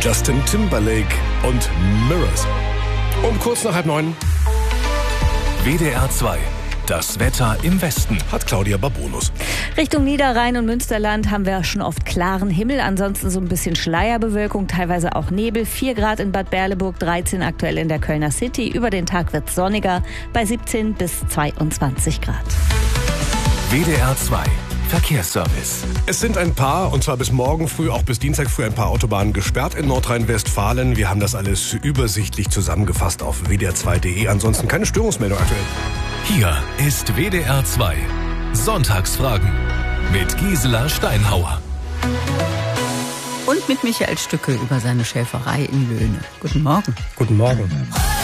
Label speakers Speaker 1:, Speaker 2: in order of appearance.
Speaker 1: Justin Timberlake und Mirrors. Um kurz nach 8:30.
Speaker 2: WDR 2. Das Wetter im Westen.
Speaker 1: Hat Claudia Babonus.
Speaker 3: Richtung Niederrhein und Münsterland haben wir schon oft klaren Himmel, ansonsten so ein bisschen Schleierbewölkung, teilweise auch Nebel. 4 Grad in Bad Berleburg, 13 aktuell in der Kölner City. Über den Tag wird es sonniger bei 17 bis 22 Grad.
Speaker 2: WDR 2. Verkehrsservice.
Speaker 1: Es sind ein paar, und zwar bis morgen früh, auch bis Dienstag früh, ein paar Autobahnen gesperrt in Nordrhein-Westfalen. Wir haben das alles übersichtlich zusammengefasst auf wdr2.de. Ansonsten keine Störungsmeldung aktuell.
Speaker 2: Hier ist WDR 2. Sonntagsfragen mit Gisela Steinhauer.
Speaker 4: Und mit Michael Stücke über seine Schäferei in Löhne. Guten Morgen.
Speaker 1: Guten Morgen.